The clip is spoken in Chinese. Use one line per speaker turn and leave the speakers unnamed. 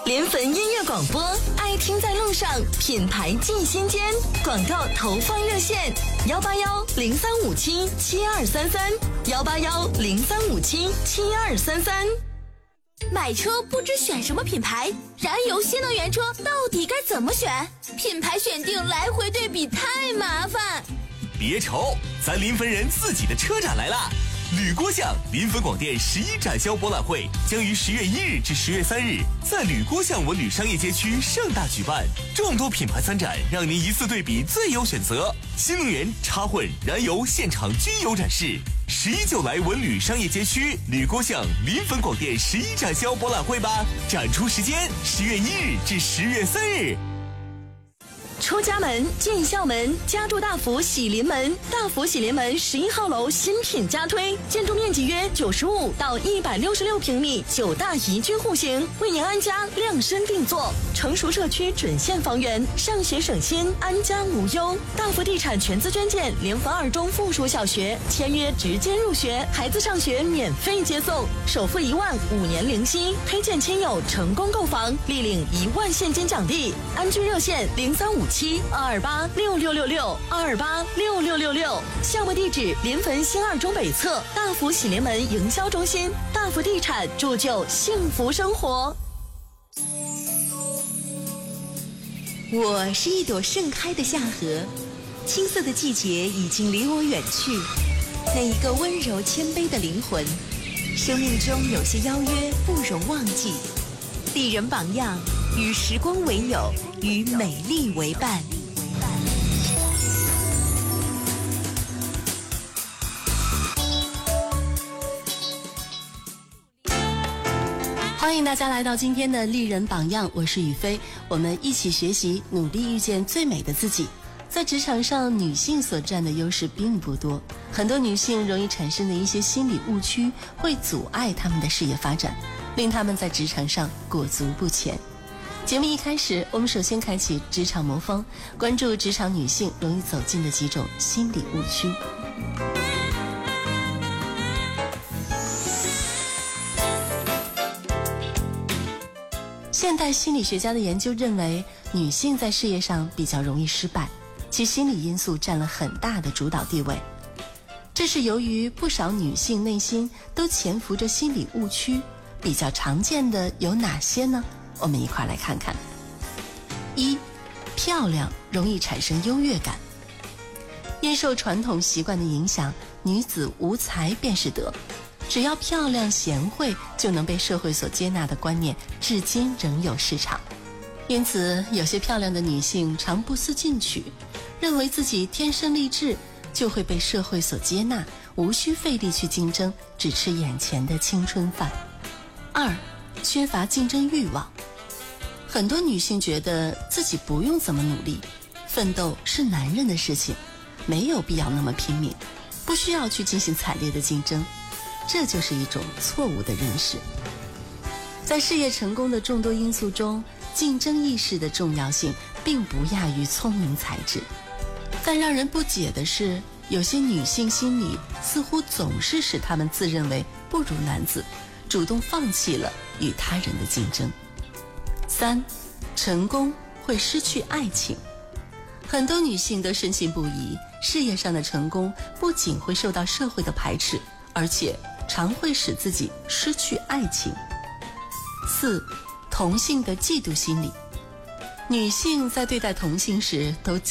联汾音乐广播，爱听在路上，品牌进心间。广告投放热线：181-0357-7233，181-0357-7233。
买车不知选什么品牌，燃油新能源车到底该怎么选？品牌选定来回对比太麻烦。
别愁，咱临汾人自己的车展来了！铝锅巷临汾广电11展销博览会将于10月1日至10月3日在铝锅巷文旅商业街区盛大举办，众多品牌参展，让您一次对比最优选择。新能源、插混、燃油现场均有展示。11就来文旅商业街区铝锅巷临汾广电11展销博览会吧！展出时间10月1日至10月3日。
出家门，进校门，家住大福喜临门。大福喜临门11号楼新品加推，建筑面积约95到166平米，9大宜居户型，为您安家量身定做。成熟社区准现房源，上学省心，安家无忧。大福地产全资捐建联汾2中附属小学，签约直接入学，孩子上学免费接送，首付1万，5年零息。推荐亲友成功购房，立领1万现金奖励。安居热线0357-228-6666，228-6666。项目地址：临汾新2中北侧大福喜临门营销中心。大福地产铸就幸福生活。
我是一朵盛开的夏荷，青涩的季节已经离我远去。那一个温柔谦卑的灵魂，生命中有些邀约不容忘记。丽人榜样，与时光为友，与美丽为伴。
欢迎大家来到今天的丽人榜样，我是雨飞，我们一起学习，努力遇见最美的自己。在职场上，女性所占的优势并不多，很多女性容易产生的一些心理误区会阻碍她们的事业发展，令她们在职场上裹足不前。节目一开始，我们首先开启职场魔方，关注职场女性容易走进的几种心理误区。现代心理学家的研究认为，女性在事业上比较容易失败，其心理因素占了很大的主导地位。这是由于不少女性内心都潜伏着心理误区，比较常见的有哪些呢？我们一块来看看。1. 漂亮容易产生优越感。因受传统习惯的影响，女子无才便是德，只要漂亮贤惠就能被社会所接纳的观念至今仍有市场。因此有些漂亮的女性常不思进取，认为自己天生丽质，就会被社会所接纳，无需费力去竞争，只吃眼前的青春饭。2. 缺乏竞争欲望。很多女性觉得自己不用怎么努力，奋斗是男人的事情，没有必要那么拼命，不需要去进行惨烈的竞争，这就是一种错误的认识。在事业成功的众多因素中，竞争意识的重要性并不亚于聪明才智。但让人不解的是，有些女性心理似乎总是使她们自认为不如男子，主动放弃了与他人的竞争。3. 成功会失去爱情。很多女性都深信不疑，事业上的成功不仅会受到社会的排斥，而且常会使自己失去爱情。4. 同性的嫉妒心理。女性在对待同性时都